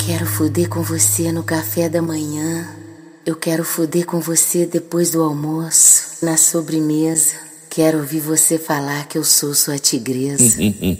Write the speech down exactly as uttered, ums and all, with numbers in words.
Quero fuder com você no café da manhã. Eu quero fuder com você depois do almoço, na sobremesa. Quero ouvir você falar que eu sou sua tigresa.